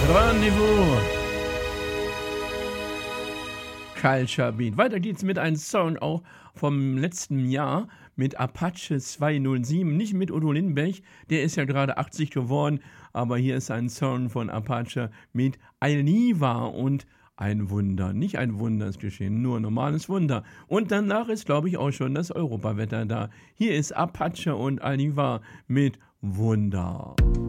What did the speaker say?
Rendezvous. Culture Beat. Weiter geht's mit einem Song auch vom letzten Jahr mit Apache 207. Nicht mit Udo Lindenberg, der ist ja gerade 80 geworden, aber hier ist ein Song von Apache mit Alniva und ein Wunder. Nicht ein Wunder ist geschehen, nur ein normales Wunder. Und danach ist, glaube ich, auch schon das Europawetter da. Hier ist Apache und Alniva mit Wunder.